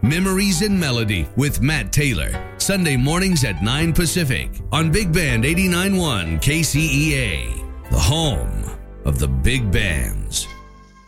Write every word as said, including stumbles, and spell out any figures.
Memories in Melody with Matt Taylor. Sunday mornings at nine Pacific on Big Band eighty-nine point one K C E A. The home of the big bands.